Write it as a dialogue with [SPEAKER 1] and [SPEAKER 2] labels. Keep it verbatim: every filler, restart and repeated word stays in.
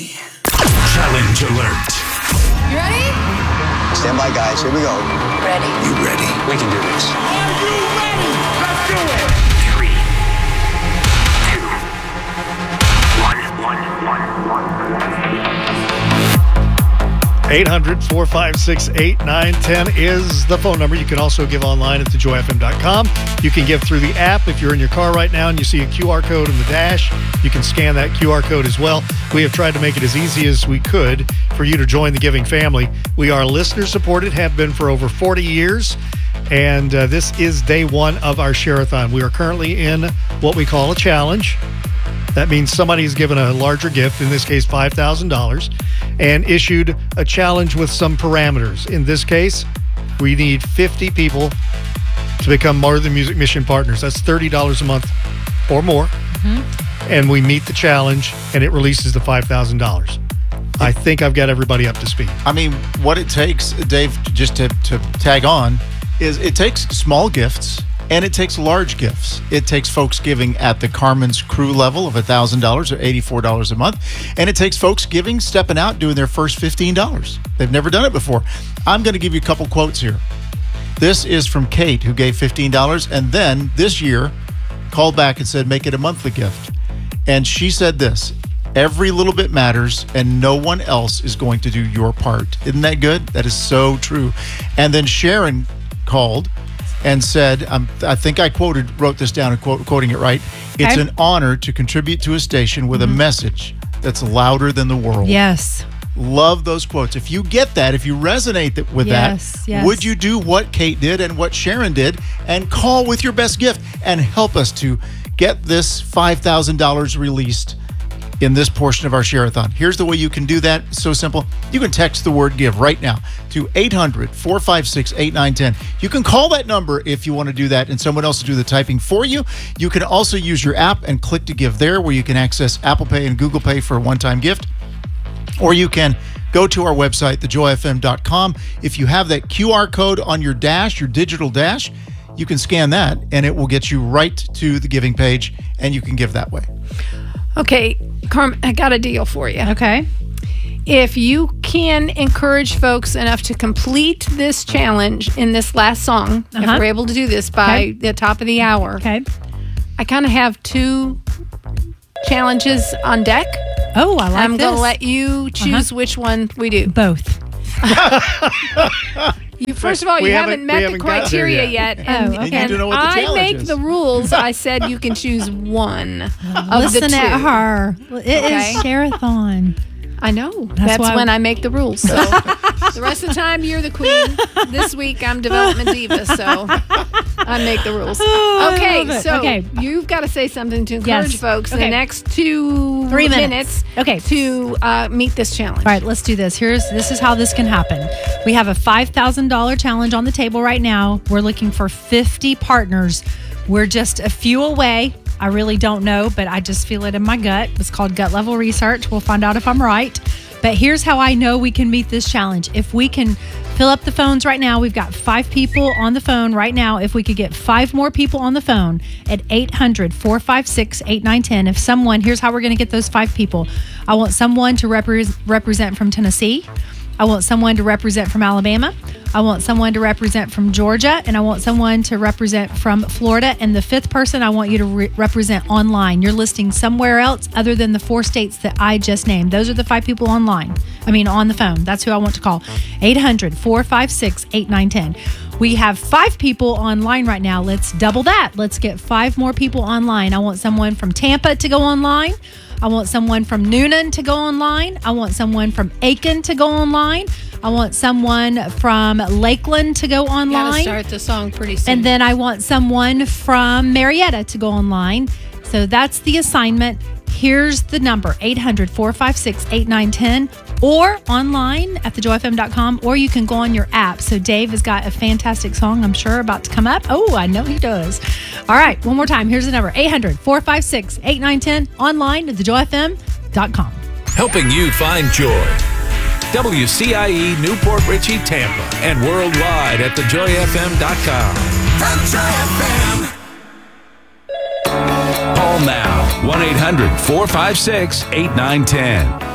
[SPEAKER 1] ready. Challenge alert.
[SPEAKER 2] You ready?
[SPEAKER 3] Stand by, guys. Here we go.
[SPEAKER 2] Ready.
[SPEAKER 1] You ready?
[SPEAKER 3] We can do this.
[SPEAKER 2] Are you ready? Let's do it.
[SPEAKER 1] Three, two, one, one, one, one.
[SPEAKER 4] eight hundred, four five six, eight nine one zero is the phone number. You can also give online at the joy f m dot com. You can give through the app. If you're in your car right now and you see a Q R code in the dash, you can scan that Q R code as well. We have tried to make it as easy as we could for you to join the giving family. We are listener-supported, have been for over forty years, and uh, this is day one of our Share-a-thon. We are currently in what we call a challenge. That means somebody's given a larger gift, in this case five thousand dollars, and issued a challenge with some parameters. In this case, we need fifty people to become More Than Music Mission partners. That's thirty dollars a month or more. Mm-hmm. And we meet the challenge, and it releases the five thousand dollars. I think I've got everybody up to speed.
[SPEAKER 5] I mean, what it takes, Dave, just to, to tag on, is it takes small gifts and it takes large gifts. It takes folks giving at the Carmen's Crew level of one thousand dollars or eighty-four dollars a month. And it takes folks giving, stepping out, doing their first fifteen dollars. They've never done it before. I'm going to give you a couple quotes here. This is from Kate, who gave fifteen dollars, and then this year called back and said, make it a monthly gift. And she said this: every little bit matters, and no one else is going to do your part. Isn't that good? That is so true. And then Sharon called and said, um, I think I quoted, wrote this down and quote, quoting it right. It's
[SPEAKER 6] okay.
[SPEAKER 5] an honor to contribute to a station with mm-hmm. a message that's louder than the world.
[SPEAKER 6] Yes.
[SPEAKER 5] Love those quotes. If you get that, if you resonate th- with
[SPEAKER 6] yes,
[SPEAKER 5] that,
[SPEAKER 6] yes.
[SPEAKER 5] would you do what Kate did and what Sharon did and call with your best gift and help us to get this five thousand dollars released in this portion of our Share-a-thon? Here's the way you can do that. It's so simple. You can text the word GIVE right now to eight hundred, four five six, eight nine one zero. You can call that number if you want to do that, and someone else will do the typing for you. You can also use your app and click to give there, where you can access Apple Pay and Google Pay for a one-time gift. Or you can go to our website, the joy f m dot com. If you have that Q R code on your dash, your digital dash, you can scan that, and it will get you right to the giving page, and you can give that way.
[SPEAKER 7] Okay, Carmen, I got a deal for you.
[SPEAKER 6] Okay.
[SPEAKER 7] If you can encourage folks enough to complete this challenge in this last song, uh-huh. if we're able to do this by okay. the top of the hour,
[SPEAKER 6] okay.
[SPEAKER 7] I kind of have two challenges on deck.
[SPEAKER 6] Oh, I like
[SPEAKER 7] I'm
[SPEAKER 6] this.
[SPEAKER 7] going to let you choose uh-huh. which one we do.
[SPEAKER 6] Both.
[SPEAKER 7] You, first of all,
[SPEAKER 4] we
[SPEAKER 7] you
[SPEAKER 4] haven't,
[SPEAKER 7] haven't met
[SPEAKER 4] haven't
[SPEAKER 7] the criteria
[SPEAKER 4] yet.
[SPEAKER 7] yet. And,
[SPEAKER 6] oh, okay.
[SPEAKER 5] and you know what the
[SPEAKER 7] I
[SPEAKER 5] challenge
[SPEAKER 7] make
[SPEAKER 5] is.
[SPEAKER 7] the rules. I said you can choose one of
[SPEAKER 6] Listen
[SPEAKER 7] the two.
[SPEAKER 6] at her. It
[SPEAKER 7] okay.
[SPEAKER 6] is Share-a-thon.
[SPEAKER 7] I know.
[SPEAKER 6] That's,
[SPEAKER 7] That's
[SPEAKER 6] why
[SPEAKER 7] when I make the rules. So the rest of the time, you're the queen. This week, I'm development diva, so I make the rules.
[SPEAKER 6] Oh,
[SPEAKER 7] okay, so
[SPEAKER 6] okay.
[SPEAKER 7] you've got to say something to encourage
[SPEAKER 6] yes.
[SPEAKER 7] folks
[SPEAKER 6] okay.
[SPEAKER 7] in the next two
[SPEAKER 6] Three minutes,
[SPEAKER 7] minutes
[SPEAKER 6] okay.
[SPEAKER 7] to uh, meet this challenge.
[SPEAKER 6] All right, let's do this. Here's This is how this can happen. We have a five thousand dollars challenge on the table right now. We're looking for fifty partners. We're just a few away. I really don't know, but I just feel it in my gut. It's called gut level research. We'll find out if I'm right. But here's how I know we can meet this challenge. If we can fill up the phones right now, we've got five people on the phone right now. If we could get five more people on the phone at eight hundred, four five six, eight nine one zero. If someone, here's how we're going to get those five people. I want someone to repre- represent from Tennessee. I want someone to represent from Alabama. I want someone to represent from Georgia, and I want someone to represent from Florida. And the fifth person, I want you to re- represent online. You're listing somewhere else other than the four states that I just named. Those are the five people online. I mean, on the phone. That's who I want to call. eight hundred, four five six, eight nine one zero. We have five people online right now. Let's double that. Let's get five more people online. I want someone from Tampa to go online. I want someone from Noonan to go online. I want someone from Aiken to go online. I want someone from Lakeland to go online.
[SPEAKER 7] You gotta start the song pretty soon.
[SPEAKER 6] And then I want someone from Marietta to go online. So that's the assignment. Here's the number, eight hundred, four five six, eight nine one zero, or online at the joy f m dot com, or you can go on your app. So Dave has got a fantastic song, I'm sure, about to come up. Oh, I know he does. All right, one more time. Here's the number, eight hundred, four five six, eight nine one zero, online at the joy f m dot com.
[SPEAKER 1] Helping you find joy. W C I E Newport Richey, Tampa, and worldwide at the joy f m dot com. The Joy F M. Call now, one eight hundred, four five six, eight nine one zero.